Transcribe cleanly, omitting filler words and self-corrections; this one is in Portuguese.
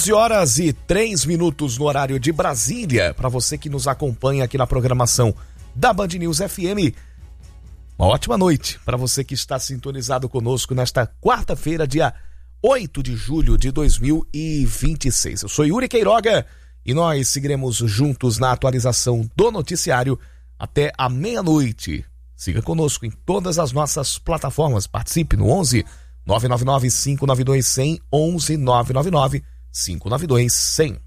11h03 no horário de Brasília. Para você que nos acompanha aqui na programação da Band News FM, uma ótima noite para você que está sintonizado conosco nesta quarta-feira, dia 8 de julho de 2026. Eu sou Yuri Queiroga e nós seguiremos juntos na atualização do noticiário até a meia-noite. Siga conosco em todas as nossas plataformas. Participe no 11 999 592 100, 11 999 592 100.